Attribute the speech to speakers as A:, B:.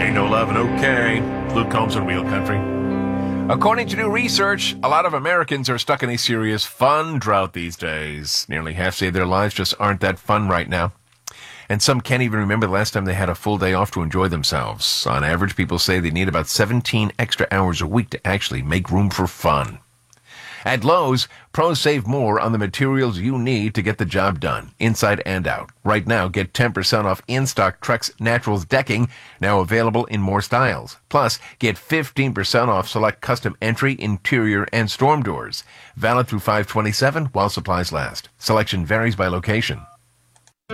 A: Ain't no loving, okay. Luke Combs on Wheel Country. According to new research, a lot of Americans are stuck in a serious fun drought these days. Nearly half say their lives just aren't that fun right now. And some can't even remember the last time they had a full day off to enjoy themselves. On average, people say they need about 17 extra hours a week to actually make room for fun. At Lowe's, pros save more on the materials you need to get the job done, inside and out. Right now, get 10% off in-stock Trex Naturals decking, now available in more styles. Plus, get 15% off select custom entry, interior, and storm doors. Valid through 5/27 while supplies last. Selection varies by location.